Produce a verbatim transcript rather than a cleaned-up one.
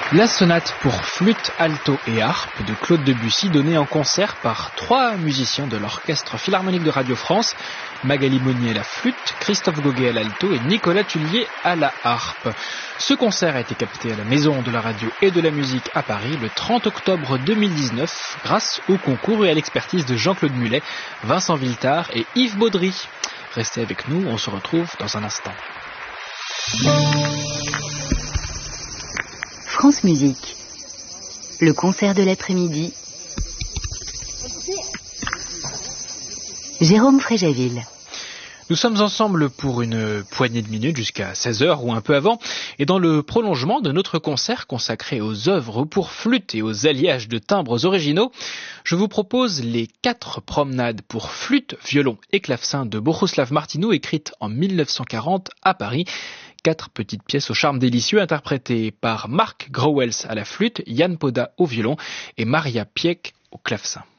La sonate pour flûte, alto et harpe de Claude Debussy, donnée en concert par trois musiciens de l'Orchestre Philharmonique de Radio France, Magali Monnier à la flûte, Christophe Goguet à l'alto et Nicolas Tullier à la harpe. Ce concert a été capté à la Maison de la Radio et de la Musique à Paris le trente octobre deux mille dix-neuf grâce au concours et à l'expertise de Jean-Claude Mullet, Vincent Villetard et Yves Baudry. Restez avec nous, on se retrouve dans un instant. France Musique, le concert de l'après-midi, Jérôme Fréjaville. Nous sommes ensemble pour une poignée de minutes jusqu'à seize heures ou un peu avant, et dans le prolongement de notre concert consacré aux œuvres pour flûte et aux alliages de timbres originaux, je vous propose les quatre promenades pour flûte, violon et clavecin de Bohuslav Martinou, écrites en mille neuf cent quarante à Paris. Quatre petites pièces au charme délicieux interprétées par Mark Grauwels à la flûte, Jan Poda au violon et Maria Pieck au clavecin.